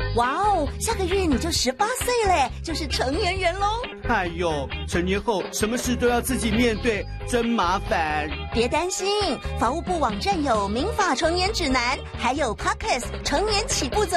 哇哦，下个月你就18岁嘞，就是成年人喽。 哎呦，成年后什么事都要自己面对，真麻烦。 别担心，法务部网站有民法成年指南，还有 Podcast 成年起步走。